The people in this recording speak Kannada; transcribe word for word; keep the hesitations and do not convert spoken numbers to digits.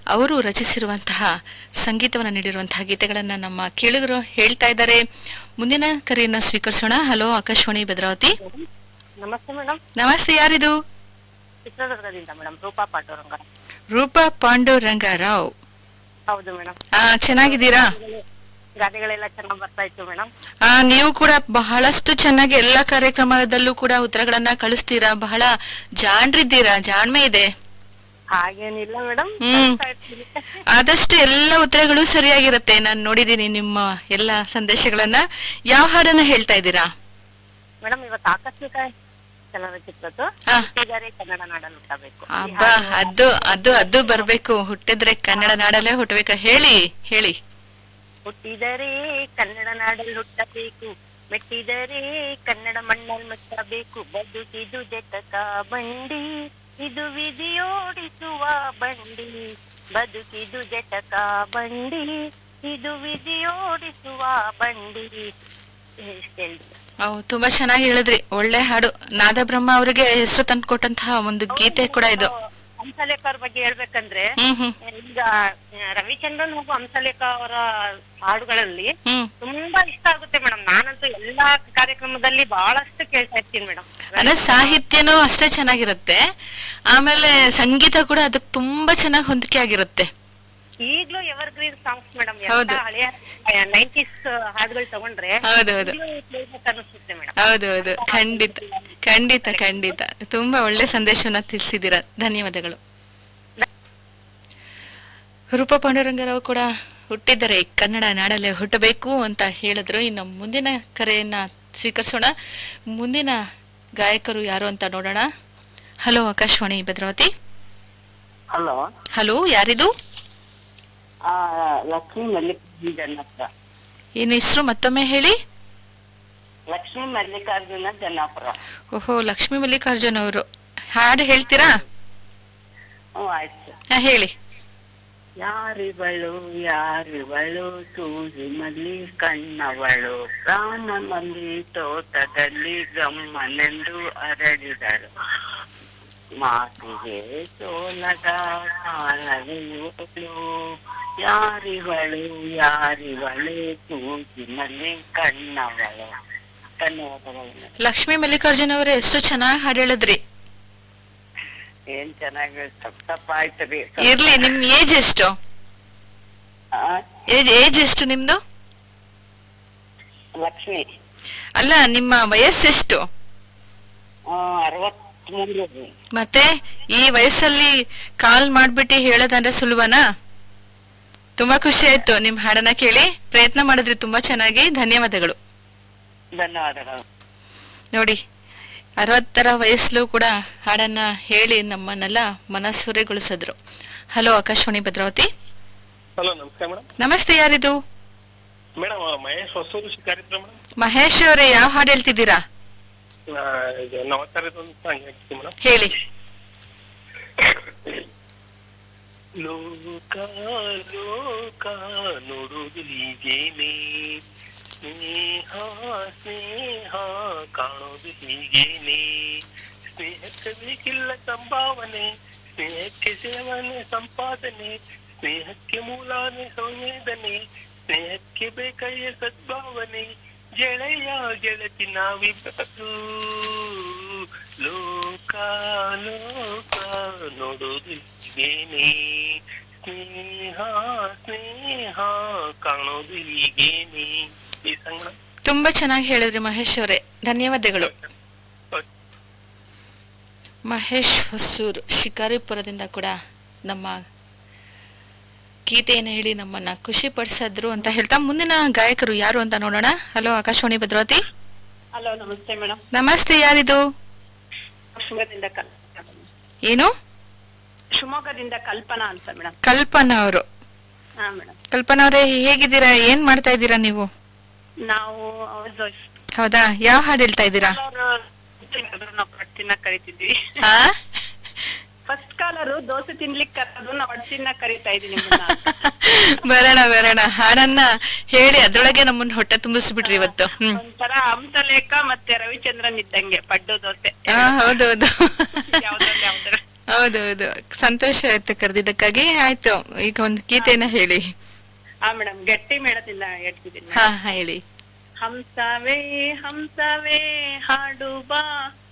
ಅವರು ರಚಿಸಿರುವಂತಹ ಸಂಗೀತವನ್ನು ನೀಡಿರುವಂತಹ ಗೀತೆಗಳನ್ನ ನಮ್ಮ ಕೇಳುಗರು ಹೇಳ್ತಾ ಇದ್ದಾರೆ. ಮುಂದಿನ ಕರೆಯನ್ನ ಸ್ವೀಕರಿಸೋಣ. ಹಲೋ, ಆಕಾಶವಾಣಿ ಭದ್ರಾವತಿ. ನಮಸ್ತೆ ಮೇಡಮ್. ನಮಸ್ತೆ, ಯಾರಿದು? ಚಿತ್ರದುರ್ಗದಿಂದ ಮೇಡಮ್, ರೂಪಾ ಪಾಂಡುರಂಗ. ರೂಪಾ ಪಾಂಡುರಂಗರಾವ್. ಹೌದು ಮೇಡಮ್. ಆ ಚೆನ್ನಾಗಿದ್ದೀರಾ? ಗಾದೆಗಳೆಲ್ಲ ಚೆನ್ನಾಗಿ ಬರ್ತಾ ಇತ್ತು ಮೇಡಮ್. ಆ ನೀವು ಕೂಡ ಬಹಳಷ್ಟು ಚೆನ್ನಾಗಿ ಎಲ್ಲಾ ಕಾರ್ಯಕ್ರಮದಲ್ಲೂ ಕೂಡ ಉತ್ತರಗಳನ್ನ ಕಳಿಸ್ತೀರಾ. ಬಹಳ ಜಾಣ್ರಿದ್ದೀರಾ, ಜಾಣ್ಮೆ ಇದೆ. ಹಾಗೇನಿಲ್ಲ ಮೇಡಮ್. ಹ್ಮ್ ಆದಷ್ಟು ಎಲ್ಲ ಉತ್ತರಗಳು ಸರಿಯಾಗಿರುತ್ತೆ. ನಾನು ನೋಡಿದೀನಿ ನಿಮ್ಮ ಎಲ್ಲಾ ಸಂದೇಶಗಳನ್ನ. ಯಾವ ಹಾಡನ್ನ ಹೇಳ್ತಾ ಇದ್ದೀರಾ ಮೇಡಮ್? ಇವತ್ತು ಆಕಸ್ಮಿಕ ಚಲನಚಿತ್ರದ್ದು ಕನ್ನಡ ನಾಡಲ್ಲಿ ಹುಟ್ಟಬೇಕು. ಅಬ್ಬಾ, ಅದು ಅದು ಅದು ಬರ್ಬೇಕು. ಹುಟ್ಟಿದ್ರೆ ಕನ್ನಡ ನಾಡಲ್ಲೇ ಹುಟ್ಟಬೇಕು. ಹೇಳಿ ಹೇಳಿ. ಹುಟ್ಟಿದರೆ ಕನ್ನಡ ನಾಡಲ್ಲಿ ಹುಟ್ಟಬೇಕು, ಮೆಟ್ಟಿದರೆ ಕನ್ನಡ ಮಣ್ಣಲ್ಲಿ ಮೆಟ್ಟಬೇಕು. ಬದುಕಿದು ಜಟಕ ಬಂಡಿ, ಇದು ವಿಧಿಯೋಡಿಸುವ ಬಂಡಿ. ಬದುಕಿದು ಜಟಕ ಬಂಡಿ, ಇದು ವಿಧಿಯೋಡಿಸುವ ಬಂಡಿ. ಅವ್ ತುಂಬಾ ಚೆನ್ನಾಗಿ ಹೇಳಿದ್ರಿ. ಒಳ್ಳೆ ಹಾಡು. ನಾದಬ್ರಹ್ಮ ಅವರಿಗೆ ಹೆಸರು ತಂದ್ಕೊಟ್ಟಂತಹ ಒಂದು ಗೀತೆ ಕೂಡ ಇದು. ಹಂಸಲೇಖ ಅವ್ರ ಬಗ್ಗೆ ಹೇಳ್ಬೇಕಂದ್ರೆ, ಈಗ ರವಿಚಂದ್ರನ್ ಹಾಗೂ ಹಂಸಲೇಖ ಅವರ ಹಾಡುಗಳಲ್ಲಿ ತುಂಬಾ ಇಷ್ಟ ಆಗುತ್ತೆ ಮೇಡಮ್. ನಾನಂತೂ ಎಲ್ಲಾ ಕಾರ್ಯಕ್ರಮದಲ್ಲಿ ಬಹಳಷ್ಟು ಕೇಳ್ತಾ ಇರ್ತೀನಿ ಮೇಡಮ್. ಅಂದ್ರೆ ಸಾಹಿತ್ಯನೂ ಅಷ್ಟೇ ಚೆನ್ನಾಗಿರುತ್ತೆ, ಆಮೇಲೆ ಸಂಗೀತ ಕೂಡ ಅದಕ್ಕೆ ತುಂಬಾ ಚೆನ್ನಾಗಿ ಹೊಂದಿಕೆ ಆಗಿರುತ್ತೆ. ಈಗ್ಲೂ ಎವರ್ ಗ್ರೀನ್ ಸಾಂಗ್ಸ್ ಮೇಡಮ್. ಹಳೆಯ ನೈಂಟೀಸ್ ಹಾಡುಗಳು ತಗೊಂಡ್ರೆ ಹೌದೌದು ಅನಿಸುತ್ತೆ ಮೇಡಮ್. ಹೌದೌದು, ಖಂಡಿತ ಖಂಡಿತ ಖಂಡಿತ. ತುಂಬಾ ಒಳ್ಳೆ ಸಂದೇಶವನ್ನ ತಿಳಿಸಿದ್ದೀರಾ, ಧನ್ಯವಾದಗಳು. ರೂಪಾ ಪಾಂಡುರಂಗರಾವ್ ಕೂಡ ಹುಟ್ಟಿದರೆ ಕನ್ನಡ ನಾಡಲ್ಲೇ ಹುಟ್ಟಬೇಕು ಅಂತ ಹೇಳಿದ್ರು. ಇನ್ನು ಮುಂದಿನ ಕರೆಯನ್ನ ಸ್ವೀಕರಿಸೋಣ. ಮುಂದಿನ ಗಾಯಕರು ಯಾರು ಅಂತ ನೋಡೋಣ. Hello, Akashvani Bhadravati. Hello hello, ಯಾರಿದು? ಲಕ್ಷ್ಮೀ ಮಲ್ಲಿಕಾರ್ಜುನ ಜನ್ನಾಪುರ. ಏನು ಹೆಸರು ಮತ್ತೊಮ್ಮೆ ಹೇಳಿ? ಲಕ್ಷ್ಮೀ ಮಲ್ಲಿಕಾರ್ಜುನ ಜನ್ನಾಪುರ. ಓಹೋ, ಲಕ್ಷ್ಮೀ ಮಲ್ಲಿಕಾರ್ಜುನ್ ಅವರು. ಹಾಡು ಹೇಳ್ತೀರಾ? ಹ್ಮ್, ಆಯ್ತು. ಹಾ, ಹೇಳಿ. ಯಾರಿವಳು ಯಾರಿವಳು ಸೂಜಿ ಮಲ್ಲಿ ಕಣ್ಣವಳು, ರಾಮನಲ್ಲಿ ತೋಟದಲ್ಲಿ ಗಮ್ಮನೆಂದು ಅರಳಿದಳು, ಮಾತಿಗೆ ಸೋಲದ ಕಾಲವೆಯುವಳು. ಯಾರಿವಳು ಯಾರಿವಳು ಸೂಜಿನಲ್ಲಿ ಕಣ್ಣವಳು. ಧನ್ಯವಾದಗಳು. ಲಕ್ಷ್ಮೀ ಮಲ್ಲಿಕಾರ್ಜುನ್ ಅವರೇ, ಎಷ್ಟು ಚೆನ್ನಾಗಿ ಹಾಡು ಹೇಳಿದ್ರಿ. ಏನ್ ಚೆನ್ನಾಗಿ ತಪ್ಪಾಯ್ತದೆ. ಇರ್ಲಿ, ನಿಮ್ ಏಜ್ ಎಷ್ಟು? ಏಜ್ ಏಜ್ ಎಷ್ಟು ನಿಮ್ದು? ಲಕ್ಷ್ಮಿ. ಅಲ್ಲ, ನಿಮ್ಮ ವಯಸ್ಸೆಷ್ಟು? ಅರವತ್ಮೂರು. ಮತ್ತೆ ಈ ವಯಸ್ಸಲ್ಲಿ ಕಾಲ್ ಮಾಡ್ಬಿಟ್ಟು ಹೇಳೋದಂದ್ರೆ ಸುಲಭನಾ? ತುಂಬಾ ಖುಷಿ ಆಯ್ತು ನಿಮ್ ಹಾಡನ್ನ ಕೇಳಿ. ಪ್ರಯತ್ನ ಮಾಡಿದ್ರಿ ತುಂಬಾ ಚೆನ್ನಾಗಿ. ಧನ್ಯವಾದಗಳು. ಧನ್ಯವಾದಗಳು. ನೋಡಿ, ಅರವತ್ತರ ವಯಸ್ಸಲ್ಲೂ ಕೂಡ ಹಾಡನ್ನ ಹೇಳಿ ನಮ್ಮನ್ನೆಲ್ಲ ಮನಸ್ಸುರೆಗೊಳಿಸಿದ್ರು. ಹಲೋ, ಆಕಾಶವಾಣಿ ಭದ್ರಾವತಿ. ಹಲೋ, ನಮಸ್ಕಾರ ಮೇಡಮ್. ನಮಸ್ತೆ, ಯಾರಿದು? ಮೇಡಮ್, ಮಹೇಶ್ ಹೊಸೂರು ಕಾರ್ಯಕ್ರಮ. ಮಹೇಶ್ ಅವರೇ, ಯಾವ ಹಾಡು ಹೇಳ್ತಿದ್ದೀರಾ? ಹೇಳಿ. ಲೋಕ ಲೋಕ ನೋಡುವುದು ಹೀಗೇನೆ, ಸ್ನೇಹ ಸ್ನೇಹ ಕಾಣೋದು ಹೀಗೇನೆ, ಸ್ನೇಹಕ್ಕೆ ಬೇಕಿಲ್ಲ ಸಂಭಾವನೆ, ಸ್ನೇಹಕ್ಕೆ ಸೇವನೆ ಸಂಪಾದನೆ, ಸ್ನೇಹಕ್ಕೆ ಮೂಲಾನೆ ಸಂವೇದನೆ, ಸ್ನೇಹಕ್ಕೆ ಬೇಕಯ್ಯ ಸದ್ಭಾವನೆ, ಗೆಳೆಯ ಗೆಳತಿ ನಾವಿಬ್ಬರು, ಲೋಕ ಲೋಕ ನೋಡೋದು ಹೀಗೇನೆ, ಸ್ನೇಹ ಸ್ನೇಹ ಕಾಣೋದು ಹೀಗೇನೆ. ಈ ಸಂಗಣ ತುಂಬಾ ಚೆನ್ನಾಗಿ ಹೇಳಿದ್ರಿ ಮಹೇಶ್ ಅವರೇ, ಧನ್ಯವಾದಗಳು. ಮಹೇಶ್ ಹೊಸೂರ್ ಶಿಕಾರಿಪುರದಿಂದ ಕೂಡ ನಮ್ಮ ಗೀತೆಯನ್ನು ಹೇಳಿ ನಮ್ಮನ್ನ ಖುಷಿ ಪಡಿಸಿದ್ರು ಅಂತ ಹೇಳ್ತಾ, ಮುಂದಿನ ಗಾಯಕರು ಯಾರು ಅಂತ ನೋಡೋಣ. ಹಲೋ, ಆಕಾಶವಾಣಿ ಭದ್ರಾವತಿ. ಹಲೋ, ನಮಸ್ತೆ ಮೇಡಮ್. ನಮಸ್ತೆ, ಯಾರಿದು? ಶಿವಮೊಗ್ಗದಿಂದ ಏನು? ಶಿವಮೊಗ್ಗದಿಂದ ಕಲ್ಪನಾ ಅಂತ ಮೇಡಮ್. ಕಲ್ಪನಾ ಅವರು. ಹಾ ಮೇಡಮ್. ಕಲ್ಪನಾ ಅವರೇ, ಹೇಗಿದ್ದೀರಾ? ಏನ್ ಮಾಡ್ತಾ ಇದ್ದೀರಾ ನೀವು? ನಾವು ಹೌದಾ, ಯಾವ ಹಾಡು ಹೇಳ್ತಾ ಇದ್ದೀರಾ? ನಾವು ಕರಿತಿದ್ವಿ. ಫಸ್ಟ್ ಕಾಲರು ದೋಸೆ ತಿನ್ಲಿಕ್ಕೆ ಕರೆದು ನಾವು ಅಡ್ಸಿನ ಕರಿತಾ ಇದೀನಿ. ಬರೋಣ ಬರೋಣ, ಹಾಡನ್ನ ಹೇಳಿ ಅದ್ರೊಳಗೆ ನಮ್ಮನ್ನ ಹೊಟ್ಟೆ ತುಂಬಿಸ್ಬಿಟ್ರಿ ಇವತ್ತು. ಒಂಥರ ಹಂಸಲೇಖ ಮತ್ತೆ ರವಿಚಂದ್ರನ್ ಇದ್ದಂಗೆ ಪಡ್ಡು ದೋಸೆ. ಹಾ, ಹೌದೌದು. ಯಾವ್ದ್ರಲ್ಲಿ ಯಾವ್ದ್ರ ಹೌದೌದು, ಸಂತೋಷ ಆಯ್ತು ಕರೆದಿದ್ದಕ್ಕಾಗಿ. ಆಯ್ತು, ಈಗ ಒಂದು ಗೀತೆನ ಹೇಳಿ. ಹಾ ಮೇಡಮ್, ಗಟ್ಟಿ ಮೇಳದಿಂದ ಹೇಳ್ತಿದ್ದೀನಿ. ಹಾ ಹೇಳಿ. ಹಂಸವೇ ಹಂಸವೇ ಹಾಡು ಬಾ